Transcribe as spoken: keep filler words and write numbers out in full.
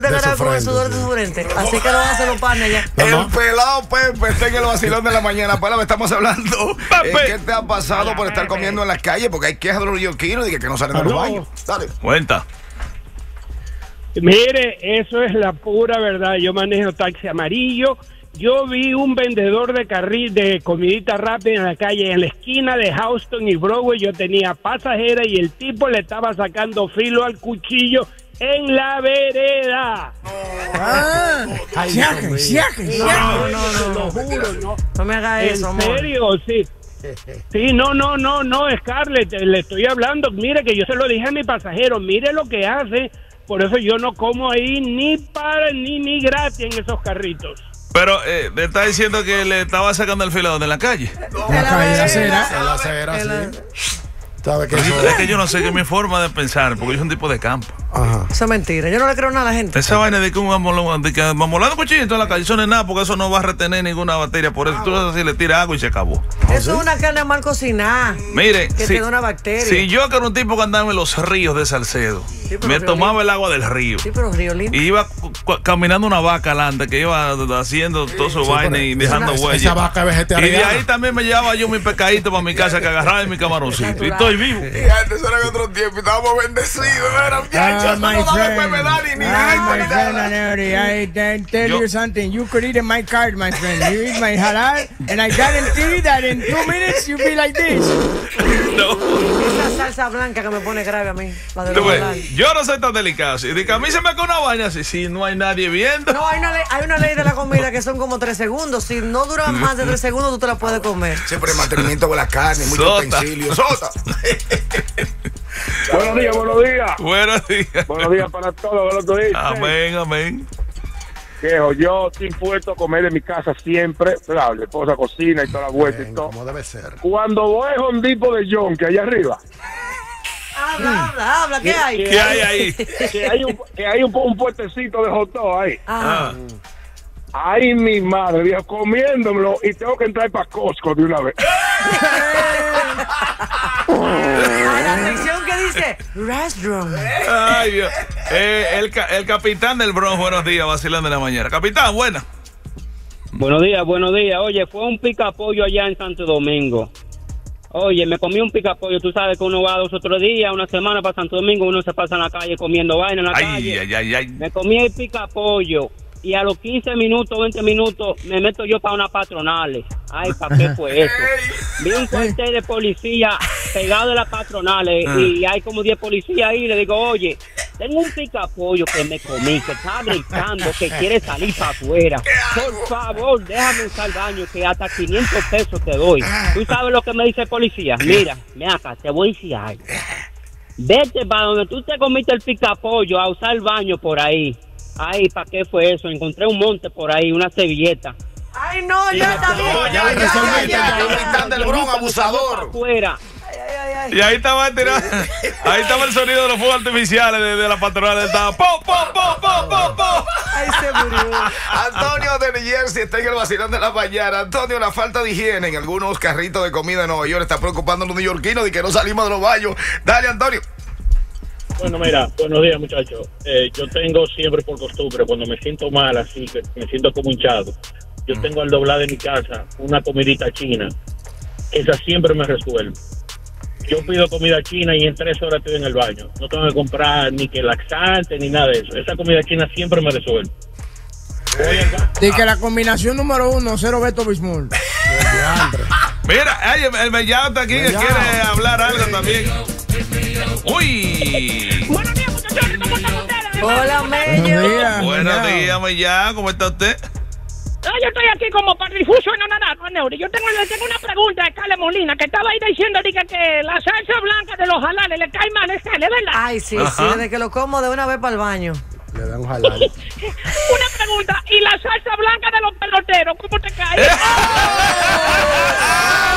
de cara con el sudor de su frente. Así que lo van a hacer los panes ya. No, no. El pelado Pepe está en el vacilón de la mañana. Pues estamos hablando. Eh, ¿Qué te ha pasado por estar comiendo en las calles? Porque hay quejas de los neoyorquinos y que no salen de los baños. Dale. Cuenta. Mire, eso es la pura verdad. Yo manejo taxi amarillo. Yo vi un vendedor de carril de comidita rápida en la calle, en la esquina de Houston y Broadway. Yo tenía pasajera y el tipo le estaba sacando filo al cuchillo en la vereda. Ah, Siaque, siaque, no, no, no, no, lo juro, no. No me hagas eso, amor. ¿En serio? Sí. Sí, no, no, no, no, Scarlett, le estoy hablando. Mire que yo se lo dije a mi pasajero, mire lo que hace. Por eso yo no como ahí ni para ni ni gratis en esos carritos. Pero eh, me está diciendo que le estaba sacando el filo de la calle. No, en la calle, la acera. En la acera, sí. ¿Sabe que eso? Es que yo no sé, que es mi forma de pensar, porque yo soy un tipo de campo. Ajá. Eso es mentira, yo no le creo nada a la gente. Esa vaina de que un mamolando cuchillito en la calle, eso no es nada, porque eso no va a retener ninguna batería. Por eso tú así le tiras agua y se acabó. Eso es una carne mal cocinada. Mire, que si, te da una bacteria. Si yo, que era un tipo que andaba en los ríos de Salcedo, sí, me tomaba lindo. El agua del río. Sí, pero río lindo. Y iba caminando una vaca alante que iba haciendo sí, todo su sí, vaina y dejando huellas. Esa vaca vegetariana. Y de ahí también me llevaba yo mi pescadito para mi casa, que agarraba en mi camaroncito. Y estoy vivo. Y antes era en otro tiempo y estábamos bendecidos. Era muchachos, no nos daba enfermedad ni nada. I tell you something. You could eat in my card, my friend. You eat my halal, and I guarantee that in two minutes you'll be like this. No. Esa salsa blanca que me pone grave a mí. La de ves, yo no soy tan delicado. Si a mí se me cae una vaina así, si no hay nadie viendo. No, hay una, ley, hay una ley de la comida que son como tres segundos. Si no dura más de tres segundos, tú te la puedes comer. Siempre el mantenimiento con la carne, muchos utensilios. Sota. Buenos días, buenos días. Buenos días. Buenos días para todos. Buenos días. Amén, amén. Viejo, yo estoy impuesto a comer en mi casa siempre. Claro, la esposa cocina y toda la vuelta y todo. Como debe ser. Cuando voy a un tipo de John, que allá arriba. Habla, habla, habla. ¿Qué hay? ¿Qué, ¿Qué hay ahí? Que hay un, que hay un, un puestecito de hot dog ahí. Ah. Ay, mi madre, viejo, comiéndomelo y tengo que entrar para Costco de una vez. La sección que dice restroom. Ay, Dios. Eh, el, el capitán del Bronx, buenos días, vacilando de la mañana. Capitán, buena. Buenos días, buenos días. Oye, fue un picapollo allá en Santo Domingo. Oye, me comí un picapollo. Tú sabes que uno va dos o tres días, una semana para Santo Domingo, uno se pasa en la calle comiendo vaina en la ay, calle. Ay, ay, ay. Me comí el picapollo. Y a los quince minutos, veinte minutos, me meto yo para una patronales. Ay, ¿para qué fue eso? Vi un cuartel de policía pegado de las patronales uh. y hay como diez policías ahí. Le digo, oye, tengo un picapollo que me comí, que está gritando, que quiere salir para afuera. Por favor, déjame usar el baño, que hasta quinientos pesos te doy. ¿Tú sabes lo que me dice el policía? Mira, me acá, te voy a decir algo. Vete para donde tú te comiste el picapollo a usar el baño por ahí. Ay, ¿para qué fue eso? Encontré un monte por ahí, una servilleta. Ay, no, ya está bien. Ya le resolviste, el capitán del Bronx, abusador. Afuera. Ay, ay, ay. Y ahí estaba tirando, ahí estaba el sonido de los fuegos artificiales de, de la patronal. Estaba po, po, po, po, po, po. Ay, se murió. Antonio de New Jersey está en el vacilón de la mañana. Antonio, la falta de higiene en algunos carritos de comida en Nueva York está preocupando a los neoyorquinos de que no salimos de los baños. Dale, Antonio. Bueno, mira, buenos días, muchachos. Eh, yo tengo siempre por costumbre, cuando me siento mal, así que me siento como hinchado, yo mm. tengo al doblar de mi casa una comidita china. Esa siempre me resuelve. Yo pido comida china y en tres horas estoy en el baño. No tengo que comprar ni que laxante ni nada de eso. Esa comida china siempre me resuelve. Y que la combinación número uno, cero Beto Bismol. Mira, ay, el Mellado está aquí, que quiere hablar algo también. Uy. Buenos días, muchachos. ¿Cómo están ustedes? Hola, Mello. Buenos días, Mellado. ¿Cómo está usted? No, yo estoy aquí como para difuso en nada con Neuri. Yo tengo, le tengo una pregunta a Carla Molina, que estaba ahí diciendo que, que la salsa blanca de los halales le cae mal, ¿es verdad? Ay, sí, ajá, sí, desde que lo como de una vez para el baño. Le dan un halal. Una pregunta, ¿y la salsa blanca de los peloteros, cómo te cae?